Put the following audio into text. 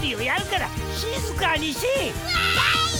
理をやるから静かにし。